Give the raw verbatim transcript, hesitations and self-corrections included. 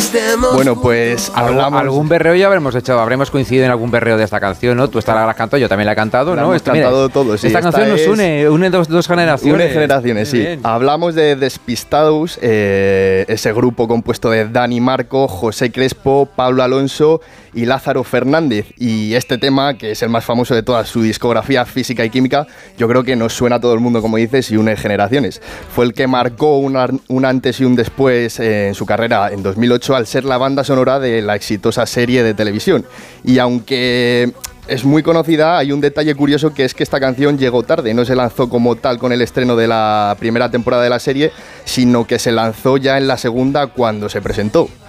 Bueno, pues hablamos... Algún berreo ya habremos hecho, habremos coincidido en algún berreo de esta canción, ¿no? Tú esta la has cantado, yo también la he cantado, la ¿no? hemos Esto, cantado mira, todos, sí. Esta, esta canción nos es... une, une dos, dos generaciones. Une generaciones, sí. Bien. Hablamos de Despistados, eh, ese grupo compuesto de Dani Marco, José Crespo, Pablo Alonso y Lázaro Fernández. Y este tema, que es el más famoso de toda su discografía Física y Química, yo creo que nos suena a todo el mundo, como dices, y une generaciones. Fue el que marcó una, un antes y un después eh, en su carrera en dos mil ocho al ser la banda sonora de la exitosa serie de televisión. Y aunque es muy conocida, hay un detalle curioso, que es que esta canción llegó tarde, no se lanzó como tal con el estreno de la primera temporada de la serie, sino que se lanzó ya en la segunda cuando se presentó.